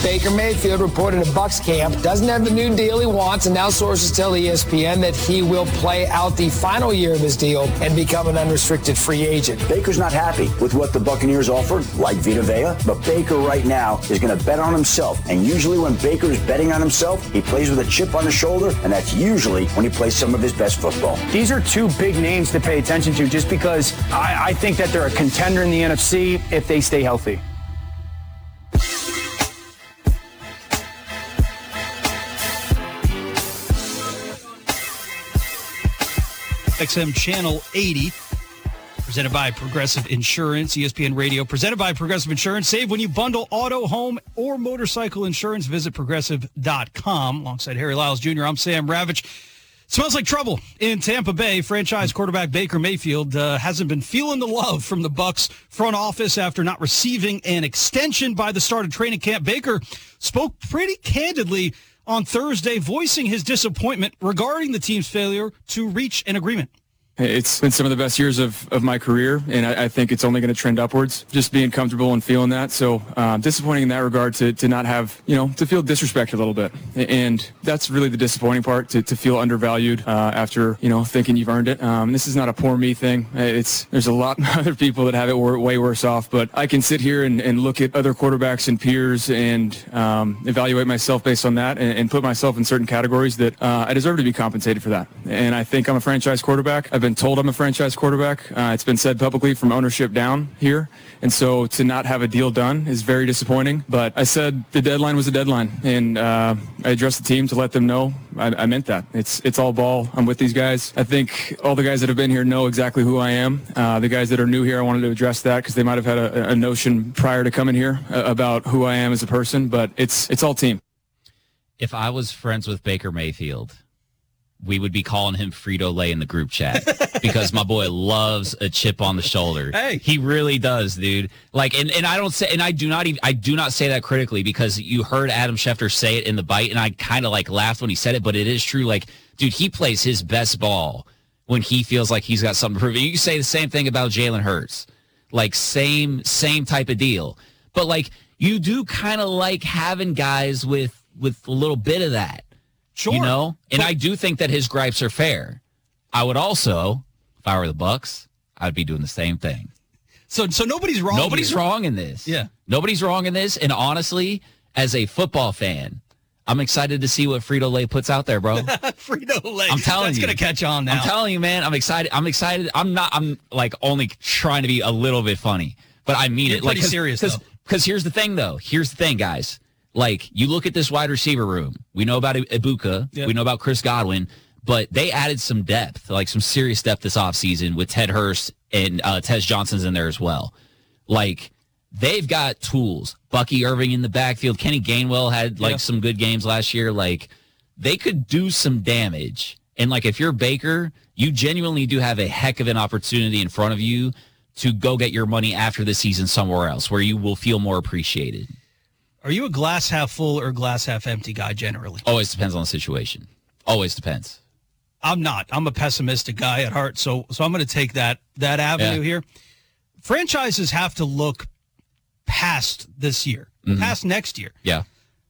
Baker Mayfield reported at Bucs camp doesn't have the new deal he wants, and now sources tell ESPN that he will play out the final year of his deal and become an unrestricted free agent. Baker's not happy with what the Buccaneers offered, like Vita Vea, but Baker right now is going to bet on himself. And usually when Baker is betting on himself, he plays with a chip on his shoulder, and that's usually when he plays some of his best football. These are two big names to pay attention to just because I think that they're a contender in the NFC if they stay healthy. XM Channel 80, presented by Progressive Insurance, ESPN Radio, presented by Progressive Insurance. Save when you bundle auto, home, or motorcycle insurance. Visit Progressive.com. Alongside Harry Lyles Jr., I'm Sam Ravitch. Smells like trouble in Tampa Bay. Franchise quarterback Baker Mayfield hasn't been feeling the love from the Bucs front office after not receiving an extension by the start of training camp. Baker spoke pretty candidly on Thursday, voicing his disappointment regarding the team's failure to reach an agreement. It's been some of the best years of my career, and I think it's only going to trend upwards, just being comfortable and feeling that. So disappointing in that regard to not have, to feel disrespected a little bit. And that's really the disappointing part, to feel undervalued after, thinking you've earned it. And this is not a poor me thing. There's a lot of other people that have it way worse off, but I can sit here and look at other quarterbacks and peers and evaluate myself based on that and put myself in certain categories that I deserve to be compensated for that. And I think I'm a franchise quarterback. I've been told I'm a franchise quarterback. It's been said publicly from ownership down here. And so to not have a deal done is very disappointing. But I said the deadline was a deadline. And I addressed the team to let them know I meant that. It's all ball. I'm with these guys. I think all the guys that have been here know exactly who I am. The guys that are new here, I wanted to address that because they might have had a notion prior to coming here about who I am as a person. But it's all team. If I was friends with Baker Mayfield, we would be calling him Frito-Lay in the group chat because my boy loves a chip on the shoulder. Hey, he really does, dude. Like, and I don't say, and I do not say that critically because you heard Adam Schefter say it in the bite, and I kind of like laughed when he said it, but it is true. Like, dude, he plays his best ball when he feels like he's got something to prove. You can say the same thing about Jalen Hurts, like same type of deal. But like, you do kind of like having guys with a little bit of that. Sure. And I do think that his gripes are fair. I would also, if I were the Bucs, I'd be doing the same thing. So nobody's wrong. Nobody's wrong in this. Yeah. Nobody's wrong in this. And honestly, as a football fan, I'm excited to see what Frito-Lay puts out there, bro. Frito-Lay. I'm telling you. That's going to catch on now. I'm telling you, man. I'm excited. I'm like only trying to be a little bit funny, but I mean it. Pretty serious, though. Because here's the thing, though. Here's the thing, guys. Like, you look at this wide receiver room. We know about Ibuka. Yep. We know about Chris Godwin. But they added some depth, like some serious depth this offseason with Ted Hurst and Tez Johnson's in there as well. Like, they've got tools. Bucky Irving in the backfield. Kenny Gainwell had, some good games last year. Like, they could do some damage. And, like, if you're Baker, you genuinely do have a heck of an opportunity in front of you to go get your money after the season somewhere else where you will feel more appreciated. Are you a glass half full or glass half empty guy generally? Always depends on the situation. Always depends. I'm not. I'm a pessimistic guy at heart, so I'm going to take that avenue here. Franchises have to look past this year, past next year. Yeah.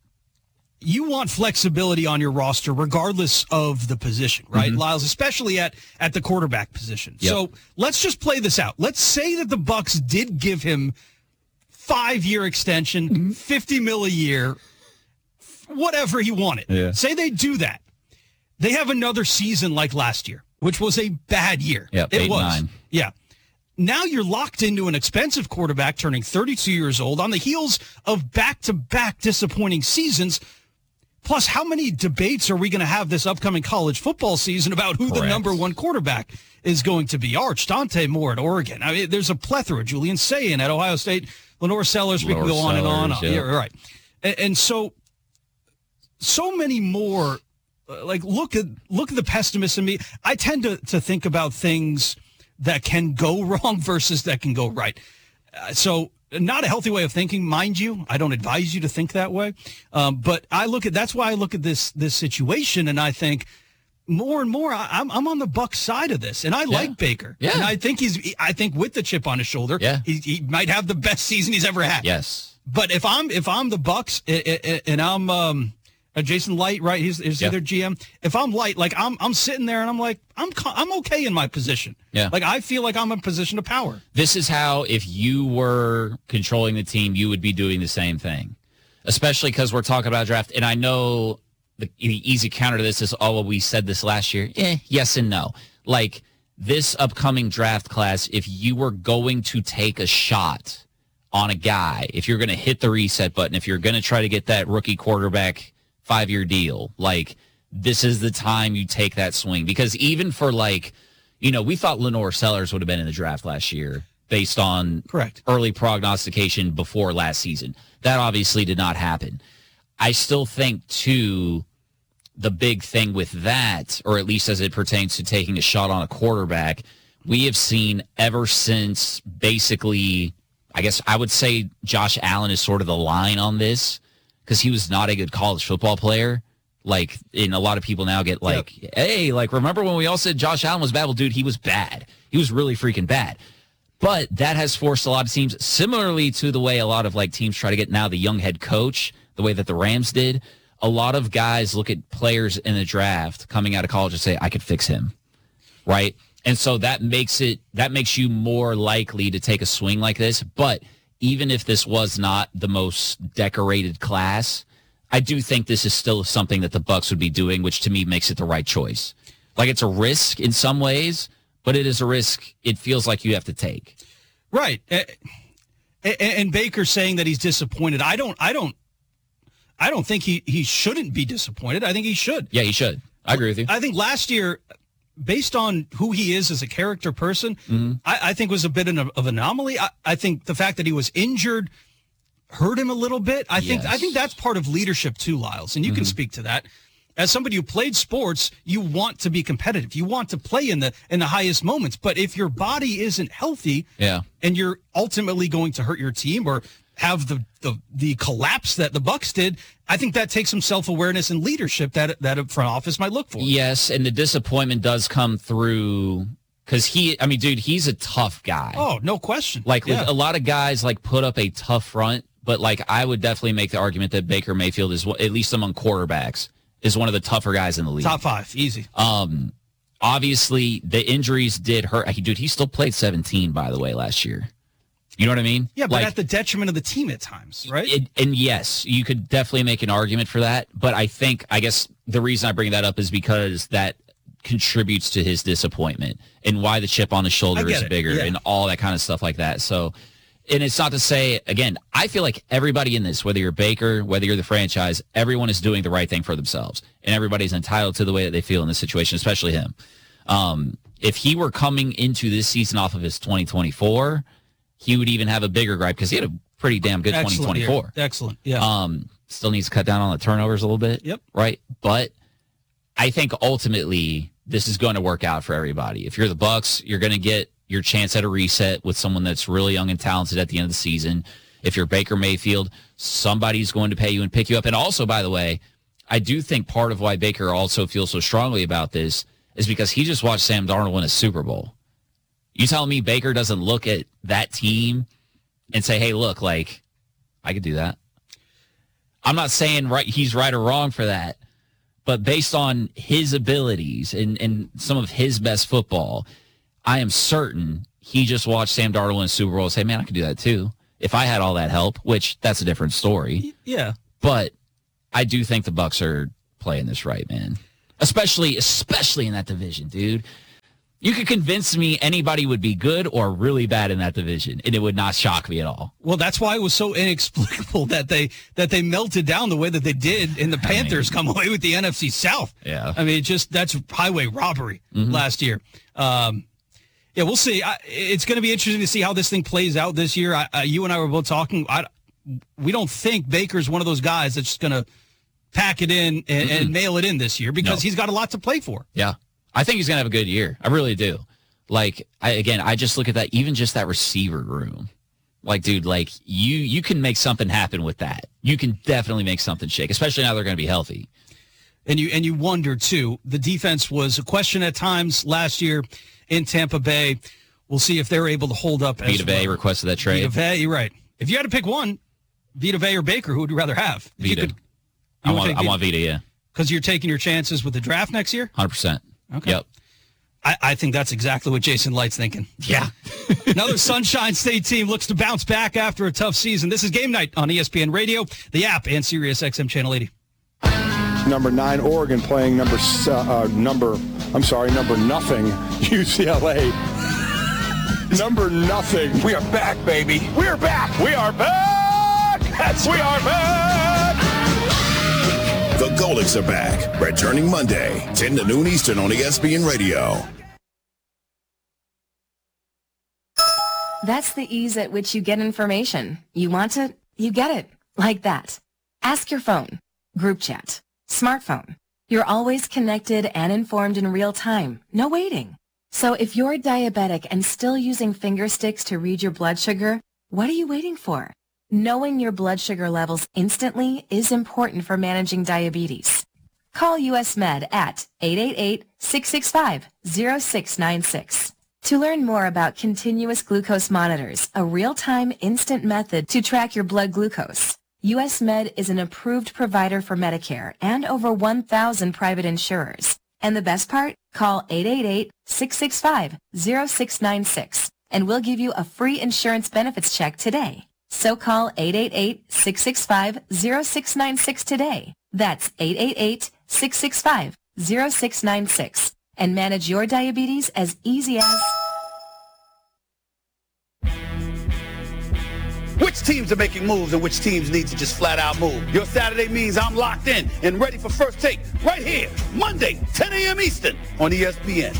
You want flexibility on your roster regardless of the position, right, Lyles, especially at the quarterback position. Yep. So let's just play this out. Let's say that the Bucs did give him 5-year extension, $50 million a year, whatever he wanted. Yeah. Say they do that. They have another season like last year, which was a bad year. Yep, it was. 8-9. Yeah. Now you're locked into an expensive quarterback turning 32 years old on the heels of back-to-back disappointing seasons. Plus, how many debates are we going to have this upcoming college football season about who the number one quarterback is going to be? Arch, Dante Moore at Oregon. I mean, there's a plethora. Julian Sayin at Ohio State. Lenore Sellers, we can go on and on. Yeah, right. And so many more. Like, look at the pessimist in me. I tend to think about things that can go wrong versus that can go right. So not a healthy way of thinking, mind you. I don't advise you to think that way. But that's why I look at this situation and I think more and more I'm on the Bucs side of this. And I like Baker. Yeah. And I think with the chip on his shoulder, he might have the best season he's ever had. Yes. But if I'm the Bucs and I'm Jason Light, right? He's their GM. If I'm Light, like I'm sitting there and I'm like I'm okay in my position. Yeah. Like I feel like I'm in a position of power. This is how, if you were controlling the team, you would be doing the same thing. Especially because we're talking about draft, and I know the easy counter to this is, oh, well, we said this last year. Yes and no. Like this upcoming draft class, if you were going to take a shot on a guy, if you're going to hit the reset button, if you're going to try to get that rookie quarterback 5-year deal, like this is the time you take that swing. Because even for we thought Lenore Sellers would have been in the draft last year based on early prognostication before last season. That obviously did not happen. I still think, too, the big thing with that, or at least as it pertains to taking a shot on a quarterback, we have seen ever since basically, I guess I would say Josh Allen is sort of the line on this because he was not a good college football player. Like, and a lot of people now get like, hey, like, remember when we all said Josh Allen was bad? Well, dude, he was bad. He was really freaking bad. But that has forced a lot of teams, similarly to the way a lot of like teams try to get now the young head coach, the way that the Rams did. A lot of guys look at players in the draft coming out of college and say, I could fix him, right? And so that makes you more likely to take a swing like this. But even if this was not the most decorated class, I do think this is still something that the Bucs would be doing, which to me makes it the right choice. Like, it's a risk in some ways, but it is a risk it feels like you have to take. Right. And Baker saying that he's disappointed. I don't think he shouldn't be disappointed. I think he should. Yeah, he should. I agree with you. I think last year, based on who he is as a character person, I think was a bit of an anomaly. I think the fact that he was injured hurt him a little bit. I think that's part of leadership too, Lyles, and you can speak to that. As somebody who played sports, you want to be competitive. You want to play in the highest moments. But if your body isn't healthy, and you're ultimately going to hurt your team or have the collapse that the Bucs did, I think that takes some self-awareness and leadership that a front office might look for. Yes, and the disappointment does come through because he's a tough guy. Oh, no question. Like a lot of guys like put up a tough front, but like I would definitely make the argument that Baker Mayfield is, at least among quarterbacks, is one of the tougher guys in the league. Top 5, easy. Obviously, the injuries did hurt. Dude, he still played 17, by the way, last year. You know what I mean? Yeah, but at the detriment of the team at times, right? And yes, you could definitely make an argument for that. But I guess the reason I bring that up is because that contributes to his disappointment and why the chip on his shoulder is bigger and all that kind of stuff like that. So, and it's not to say, again, I feel like everybody in this, whether you're Baker, whether you're the franchise, everyone is doing the right thing for themselves. And everybody's entitled to the way that they feel in this situation, especially him. If he were coming into this season off of his 2024, he would even have a bigger gripe because he had a pretty damn good 2024. Excellent, yeah. Still needs to cut down on the turnovers a little bit. Yep. Right? But I think ultimately this is going to work out for everybody. If you're the Bucs, you're going to get your chance at a reset with someone that's really young and talented at the end of the season. If you're Baker Mayfield, somebody's going to pay you and pick you up. And also, by the way, I do think part of why Baker also feels so strongly about this is because he just watched Sam Darnold win a Super Bowl. You telling me Baker doesn't look at that team and say, hey, look, like, I could do that? I'm not saying he's right or wrong for that, but based on his abilities and some of his best football, I am certain he just watched Sam Darnold win a Super Bowl and say, man, I could do that too. If I had all that help, which that's a different story. Yeah. But I do think the Bucs are playing this right, man. Especially in that division, dude. You could convince me anybody would be good or really bad in that division, and it would not shock me at all. Well, that's why it was so inexplicable that they melted down the way that they did, and the Panthers come away with the NFC South. Yeah. I mean, that's highway robbery last year. Yeah, we'll see. It's going to be interesting to see how this thing plays out this year. You and I were both talking. We don't think Baker's one of those guys that's just going to pack it in and mail it in this year because he's got a lot to play for. Yeah. I think he's going to have a good year. I really do. Like, I just look at that, even just that receiver room. Like, dude, like, you can make something happen with that. You can definitely make something shake, especially now they're going to be healthy. And you wonder, too, the defense was a question at times last year in Tampa Bay. We'll see if they're able to hold up as Vita Vea requested that trade. Vita Vea, you're right. If you had to pick one, Vita Vea or Baker, who would you rather have? Vita. I want Vita, yeah. Because you're taking your chances with the draft next year? 100%. Okay. Yep. I think that's exactly what Jason Light's thinking. Yeah. Another Sunshine State team looks to bounce back after a tough season. This is Game Night on ESPN Radio, the app, and Sirius XM Channel 80. Number 9, Oregon playing number nothing, UCLA. Number nothing. We are back, baby. We are back. We are back. We are back. The Golics are back, returning Monday, 10 to noon Eastern on ESPN Radio. That's the ease at which you get information. You want it, you get it. Like that. Ask your phone. Group chat. Smartphone. You're always connected and informed in real time. No waiting. So if you're diabetic and still using finger sticks to read your blood sugar, what are you waiting for? Knowing your blood sugar levels instantly is important for managing diabetes. Call US Med at 888-665-0696. To learn more about continuous glucose monitors, a real-time instant method to track your blood glucose. US Med is an approved provider for Medicare and over 1,000 private insurers. And the best part? Call 888-665-0696 and we'll give you a free insurance benefits check today. So call 888-665-0696 today. That's 888-665-0696 and manage your diabetes as easy as... Which teams are making moves and which teams need to just flat out move? Your Saturday means I'm locked in and ready for First Take right here, Monday, 10 a.m. Eastern on ESPN.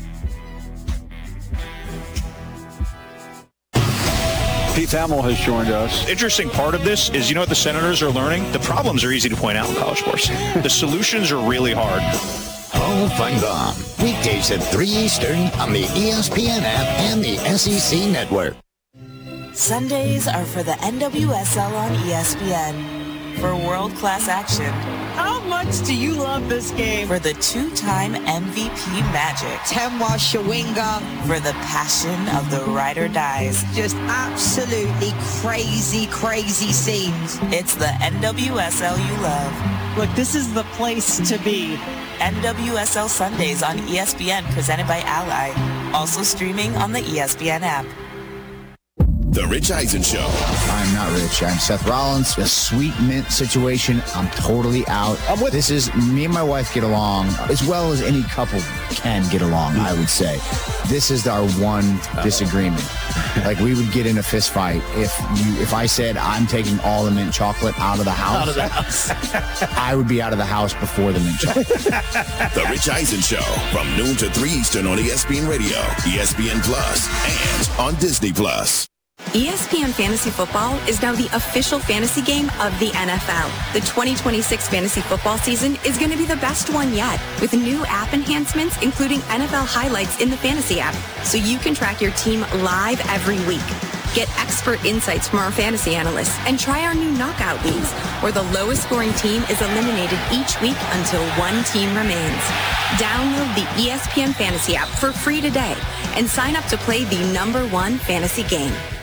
Pete Thamel has joined us. Interesting part of this is, you know what the Senators are learning? The problems are easy to point out in college sports. The solutions are really hard. Hall Feinbaum, weekdays at 3 Eastern on the ESPN app and the SEC Network. Sundays are for the NWSL on ESPN. For world-class action. How much do you love this game? For the two-time MVP Magic. Temwa Shawinga. For the passion of the ride or dies. Just absolutely crazy, crazy scenes. It's the NWSL you love. Look, this is the place to be. NWSL Sundays on ESPN, presented by Ally. Also streaming on the ESPN app. The Rich Eisen Show. I'm not rich. I'm Seth Rollins. The sweet mint situation, I'm totally out. This is, me and my wife get along as well as any couple can get along, I would say. This is our one disagreement. Like, we would get in a fist fight if I said I'm taking all the mint chocolate out of the house. I would be out of the house before the mint chocolate. The Rich Eisen Show from noon to 3 Eastern on ESPN Radio, ESPN Plus, and on Disney Plus. ESPN Fantasy Football is now the official fantasy game of the NFL. The 2026 fantasy football season is going to be the best one yet, with new app enhancements including NFL highlights in the fantasy app, so you can track your team live every week. Get expert insights from our fantasy analysts and try our new knockout leagues, where the lowest scoring team is eliminated each week until one team remains. Download the ESPN Fantasy app for free today and sign up to play the #1 fantasy game.